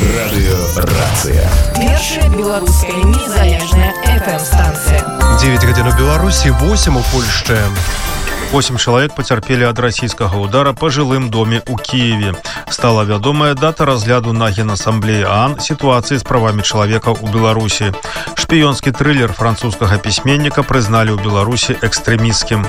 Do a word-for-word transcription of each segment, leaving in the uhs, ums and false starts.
Радыёрацыя. Першая беларуская незалежная эф эм-станция. девять гадзін у Беларусі, восемь у Польшчы. восемь чалавек пацярпелі ад расійскага ўдара па жылым доме ў Кіеве. Стала вядомая дата разгляду на Генасамблеі ААН сітуацыі з правамі чалавека ў Беларусі. Шпіёнскі трылер французскага пісьменніка прызналі ў Беларусі экстрэмісцкім.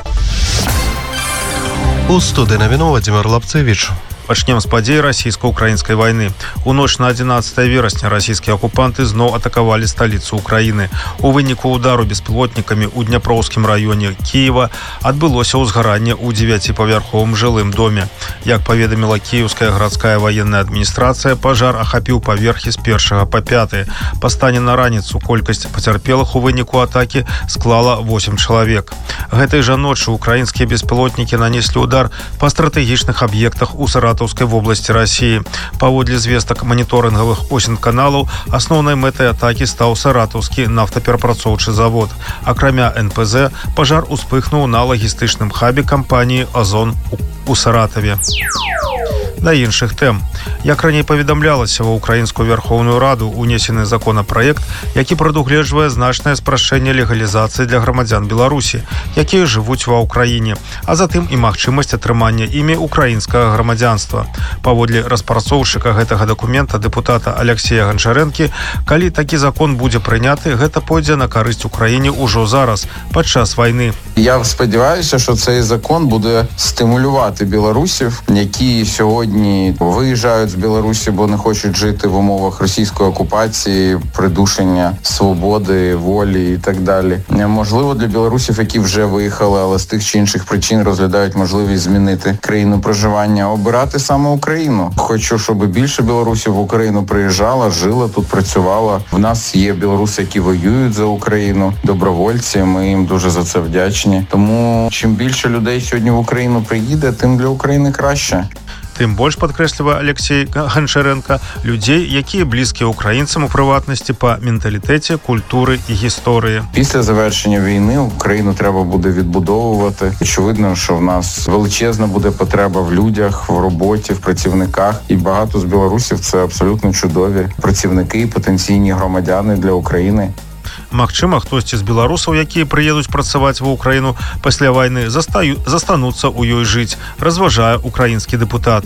У студыі навіну Владимир Лапцевич. Пачнем з падзей расійска-украінскай вайны. У ноч на адзінаццатае верасня расійскія акупанты зноў атакавалі сталіцу Украіны. У выніку ўдару беспілотнікамі ў Дняпроўскім раёне Кіева адбылося ўзгаранне ў дзевяціпавярховым жылым доме. Як паведаміла кіеўская гарадская ваенная адміністрацыя, пажар ахапіў паверхі з першага па пяты. Па стане на раніцу колькасць пацярпелых у выніку атакі склала восемь чалавек. Гэтай жа ночы украінскія беспілотнікі нанеслі ўдар па стратэгічных аб'ектах у Саратаўскай вобласці Расіі. Паводле звестак маніторынгавых осень-каналаў, асноўнай мэтай атакі стаў Саратаўскі нафтаперапрацоўчы завод. Акрамя эн пэ зэ, пажар успыхнуў на лагістычным хабе кампаніі «Озон» у Саратаве. Да іншых тэм. Як раней паведамлялася, ва ўкраінскую Верховную Раду унесены законапраект, які прадугледжвае значнае спрашчэнне легалізацыі для грамадзян Беларусі, якія жывуць ва ўкраіне, а затым і магчымасць атрымання імі украінскага грамадзянства. Паводле распрацоўшчыка гэтага дакумента дэпутата Алексея Ганчарэнкі, калі такі закон будзе прыняты, гэта пойдзе на карысць Украіне ўжо зараз, падчас вайны. Я спадзяваюся, що цей закон буде стимулювати білорусів, які сьогодні виїжджають з Білорусі, бо не хочуть жити в умовах російської окупації, придушення свободи, волі і так далі. Можливо, для білорусів, які вже виїхали, але з тих чи інших причин розглядають можливість змінити країну проживання, обирати саме Україну. Хочу, щоб більше білорусів в Україну приїжджало, жило тут, працювало. В нас є білоруси, які воюють за Україну, добровольці, ми їм дуже за це вдячні. Тому чим більше людей сьогодні в Україну приїде, тим для України краще. Тым больш, падкрэслівае Алексей Ганчарэнка, людзей, якія блізкія українцям у прыватнасці па менталітэце, культуры і гісторыі. Після завершення війни Україну треба буде відбудовувати. Очевидно, що в нас величезна буде потреба в людях, в роботі, в працівниках. І багато з білорусів це абсолютно чудові працівники і потенційні громадяни для України. Магчыма, хтосьці з беларусаў, якія прыедуць працаваць ва ўкраіну пасля вайны, застаю, застануцца ў ёй жыць, разважае украінскі дэпутат.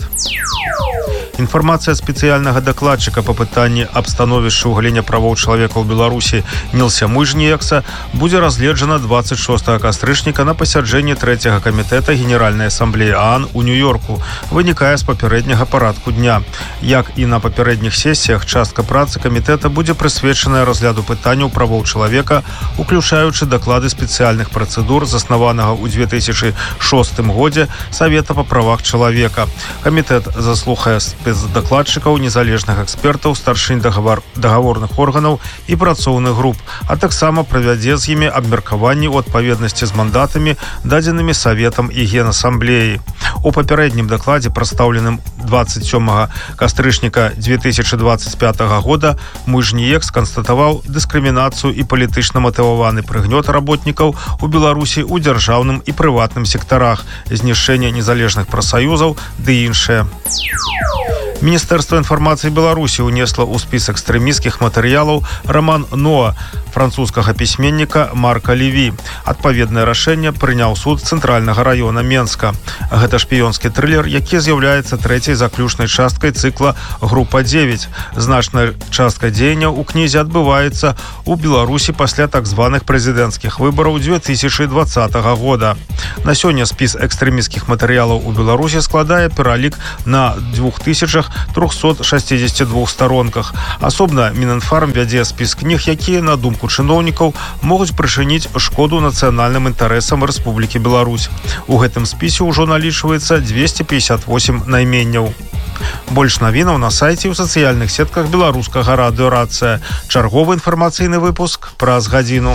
Інфармацыя спецыяльнага дакладчыка па пытанні аб становішчы ў галіне правоў чалавека ў Беларусі Нілся Мужніекса будзе разгледжана двадцать шостага кастрычніка на пасяджэнні трэцяга камітэта Генеральнай асамблеі ААН у Нью-Йорку. Вынікае з папярэдняга парадку дня. Як і на папярэдніх сесіях, частка працы камітэта будзе прысвечаная разгляду пытанняў правоў чалавека, уключаючы даклады спецыяльных працэдур, заснаванага ў две тысячы шостым годзе Савета па правах чалавека. Камітэт заслухае дакладчыкаў, незалежных экспертаў, старшынь дагавар, дагаворных органаў і працоўных груп, а таксама правядзе з імі абмеркаванні ў адпаведнасці з мандатамі, дадзенымі Саветам і Генасамблеі. У папярэднім дакладзе, прадстаўленым двадцать сёмага кастрычніка две тысячи двадцать пятага года, Мужніекс канстатаваў дыскрымінацыю і палітычна матываваны прыгнёт работнікаў у Беларусі ў дзяржаўным і прыватным сектарах, знішчэнне незалежных прафсаюзаў ды іншае. Міністэрства інфармацыі Беларусі ўнесла ў спіс экстрэмісцкіх матэрыялаў роман «Ноа» французскага пісьменніка Марка Леві. Адпаведнае рашэнне прыняў суд цэнтральнага раёна Менска. Гэта шпіёнскі трылер, які з'яўляецца трэцяй заключнай часткай цыкла «Група девять». Значная частка дзеянняў у кнізе адбываецца ў Беларусі пасля так званых прэзідэнцкіх выбараў две тысячи двадцатага года. На сёння спіс экстрэмісцкіх матэрыялаў у Беларусі складае пералік на две тысячи триста шестьдесят два сторонках. Асобна Мінінфарм вядзе спіс кніг, якія, на думку чыноўнікаў, могуць прычыніць шкоду нацыянальным інтарэсам Рэспублікі Беларусь. У гэтым спісе ўжо налічваецца двести пятьдесят восемь найменняў. Больш навінаў на сайце і ў сацыяльных сетках беларускага радыёрацыя. Чарговы інфармацыйны выпуск праз гадзіну.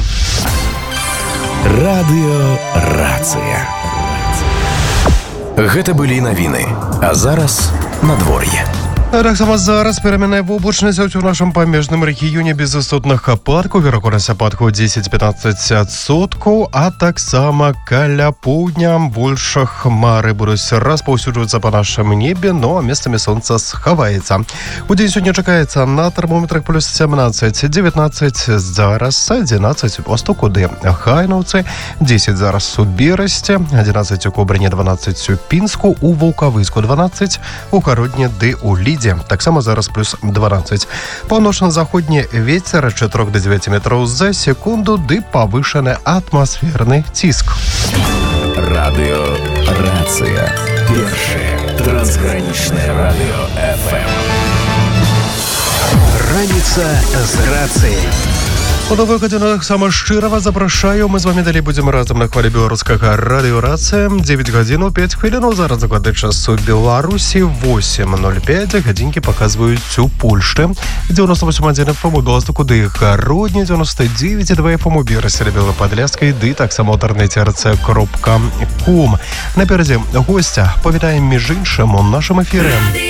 Радыёрацыя. Гэта былі навіны. А зараз надвор'е. Так само зараз пераменная воблачнасць у нашым памежным рэгіёне без істотных ападкаў, верагоднасць ападкаў дзесяць-пятнаццаць адсоткаў, а таксама каля поўдня больш хмары будуць распаўсюджвацца па нашым небе, но месцамі сонца схаваецца. Удзень сёння чакаецца на тэрмометрах плюс сямнаццаць дзевятнаццаць, зараз адзінаццаць у Востоку ды Хайнаўцы, дзесяць зараз у Берасці, адзінаццаць у Кобрыне, дванаццаць у Пінску, у Ваўкавыску дванаццаць, у Гародні ды у Лідзе. Таксама зараз плюс дванаццаць. Паўночна-заходні вецер ад чатырох да дзевяці метраў за секунду ды павышаны атмасферны ціск. Радыё Рацыя. Першае трансгранічнае радыё эф эм. Раніца з рацыяй. У новую гадзіну таксама шчыра вас запрашаю. Мы з вами далей будзем разам на хвалі беларускага радыё Рацыя. дзевяць гадзін пяць хвілінаў. Зараз закладны час у Беларусі. восемь нуль пять. Гадзінкі паказваюць у Польшчы. дзевяносто восемь адзін эф эм у Беластоку ды Гародні, дзевяносто девять два эф эм у Берасці, Белападляскай ды таксама ў інтэрнэце эр цэ кропка ком. Наперадзе госця павітаем між іншым у нашым эфіры.